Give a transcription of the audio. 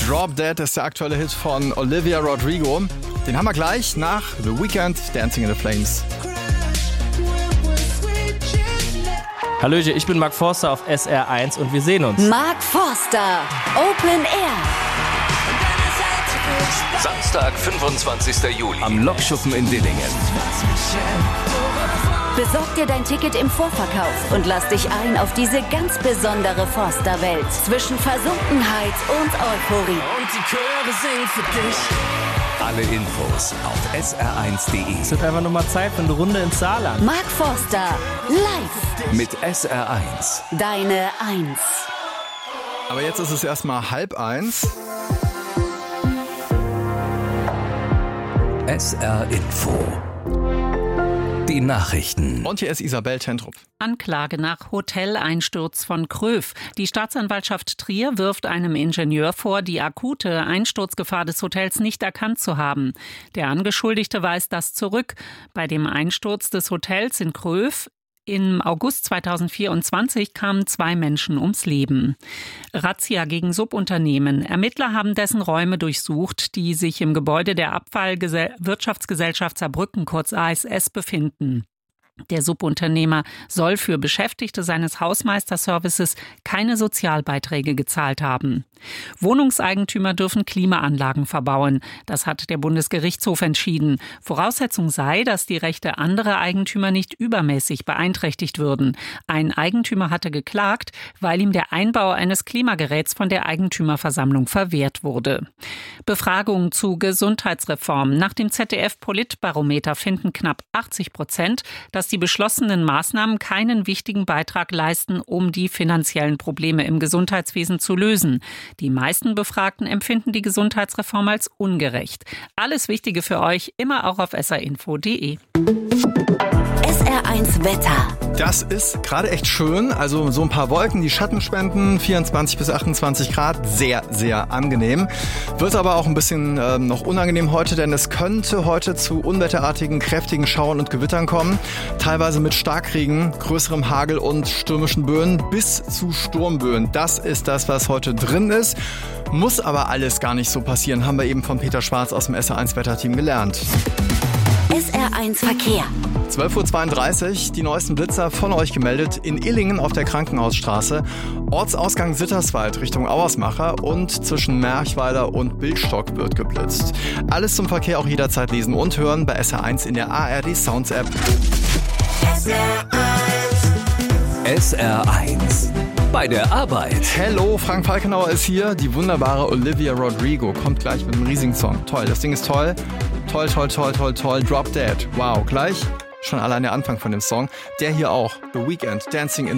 Drop Dead ist der aktuelle Hit von Olivia Rodrigo. Den haben wir gleich nach The Weeknd, Dancing in the Flames. Hallöchen, ich bin Mark Forster auf SR1 und wir sehen uns. Mark Forster, Open Air. Samstag, 25. Juli. Am Lokschuppen in Dillingen. Besorg dir dein Ticket im Vorverkauf und lass dich ein auf diese ganz besondere Forster-Welt zwischen Versunkenheit und Euphorie. Und die Chöre singen für dich. Alle Infos auf sr1.de. Es wird einfach nur mal Zeit für eine Runde ins Saarland. Mark Forster, live. Mit SR1. Deine Eins. Aber jetzt ist es erstmal 12:30. SR Info. Die Nachrichten. Und hier ist Isabel Tentrup. Anklage nach Hoteleinsturz von Kröv. Die Staatsanwaltschaft Trier wirft einem Ingenieur vor, die akute Einsturzgefahr des Hotels nicht erkannt zu haben. Der Angeschuldigte weist das zurück. Bei dem Einsturz des Hotels in Kröv im August 2024 kamen 2 Menschen ums Leben. Razzia gegen Subunternehmen. Ermittler haben dessen Räume durchsucht, die sich im Gebäude der Abfallwirtschaftsgesellschaft Saarbrücken, kurz ASS, befinden. Der Subunternehmer soll für Beschäftigte seines Hausmeisterservices keine Sozialbeiträge gezahlt haben. Wohnungseigentümer dürfen Klimaanlagen verbauen. Das hat der Bundesgerichtshof entschieden. Voraussetzung sei, dass die Rechte anderer Eigentümer nicht übermäßig beeinträchtigt würden. Ein Eigentümer hatte geklagt, weil ihm der Einbau eines Klimageräts von der Eigentümerversammlung verwehrt wurde. Befragungen zu Gesundheitsreform. Nach dem ZDF-Politbarometer finden knapp 80%, dass die beschlossenen Maßnahmen keinen wichtigen Beitrag leisten, um die finanziellen Probleme im Gesundheitswesen zu lösen. Die meisten Befragten empfinden die Gesundheitsreform als ungerecht. Alles Wichtige für euch immer auch auf srinfo.de. SR1 Wetter. Das ist gerade echt schön. Also so ein paar Wolken, die Schatten spenden. 24 bis 28 Grad. Sehr, sehr angenehm. Wird aber auch ein bisschen noch unangenehm heute, denn es könnte heute zu unwetterartigen, kräftigen Schauern und Gewittern kommen. Teilweise mit Starkregen, größerem Hagel und stürmischen Böen bis zu Sturmböen. Das ist das, was heute drin ist. Muss aber alles gar nicht so passieren, haben wir eben von Peter Schwarz aus dem SR1 Wetterteam gelernt. SR1 Verkehr. 12:32 Uhr, die neuesten Blitzer von euch gemeldet. In Illingen auf der Krankenhausstraße, Ortsausgang Sitterswald Richtung Auersmacher und zwischen Merchweiler und Bildstock wird geblitzt. Alles zum Verkehr auch jederzeit lesen und hören bei SR1 in der ARD Sounds App. SR1. Bei der Arbeit. Hello, Frank Falkenauer ist hier. Die wunderbare Olivia Rodrigo kommt gleich mit einem riesigen Song. Toll, das Ding ist toll. Toll, toll, toll, toll, toll. Drop Dead. Wow, gleich schon allein der Anfang von dem Song. Der hier auch. The Weeknd, Dancing in